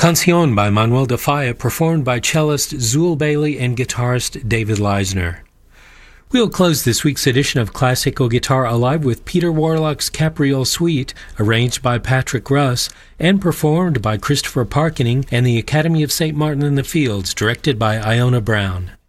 Canción by Manuel de Falla, performed by cellist Zool Bailey and guitarist David Leisner. We'll close this week's edition of Classical Guitar Alive with Peter Warlock's Capriole Suite, arranged by Patrick Russ and performed by Christopher Parkening and the Academy of St. Martin in the Fields, directed by Iona Brown.